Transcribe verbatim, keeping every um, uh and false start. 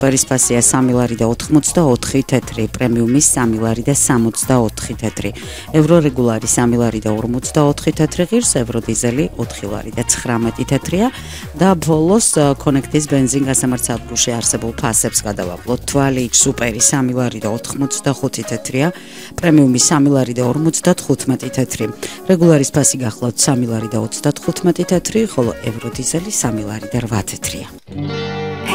Პერისპასია სამი ლარი და ოთხმოცდაოთხი თეთრი, პრემიუმის სამი ლარი და სამოცდაოთხი თეთრი, ევრო რეგულარი სამი ლარი და ორმოცდაოთხი თეთრი ღირს, ევრო დიზელი ოთხი ლარი და ცხრამეტი თეთრია და ბოლოს კონექტის ბენზინ გასამართ სადგურში არსებულ ფასებს გადავავლოთ. თვალი სუპერი სამი ლარი და ოთხმოცდახუთი თეთრია, პრემიუმი სამი ლარი და ორმოცდათხუთმეტი თეთრი, რეგულარის ფასი გახლავთ სამი ლარი და ოცდათხუთმეტი თეთრი, ხოლო ევრო დიზელი სამი ლარი და რვა თეთრია.